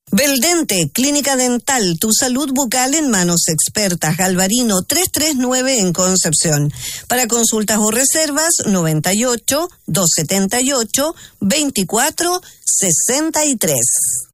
Beldente, Clínica Dental, tu salud bucal en manos expertas. Galvarino 339 en Concepción. Para consultas o reservas, 98-278-2463.